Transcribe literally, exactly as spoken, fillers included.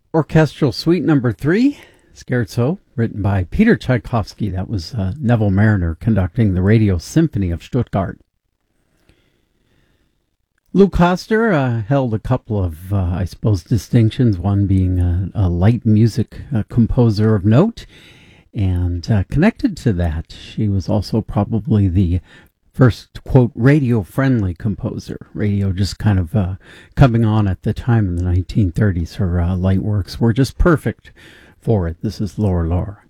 Orchestral Suite Number Three, Scherzo, written by Peter Tchaikovsky. That was uh, Neville Marriner conducting the Radio Symphony of Stuttgart. Lou Koster uh, held a couple of, uh, I suppose, distinctions, one being a, a light music uh, composer of note, and uh, connected to that, she was also probably the first, quote, radio-friendly composer. Radio just kind of uh, coming on at the time in the nineteen thirties. Her uh, light works were just perfect for it. This is Laura Laura.